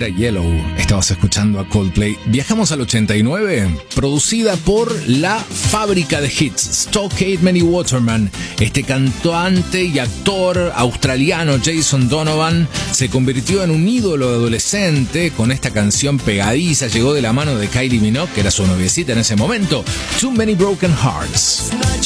era Yellow. Estabas escuchando a Coldplay. Viajamos al 89, producida por la fábrica de hits Stock Aitken y Waterman. Este cantante y actor australiano Jason Donovan se convirtió en un ídolo adolescente con esta canción pegadiza. Llegó de la mano de Kylie Minogue, que era su noviecita en ese momento. Too Many Broken Hearts.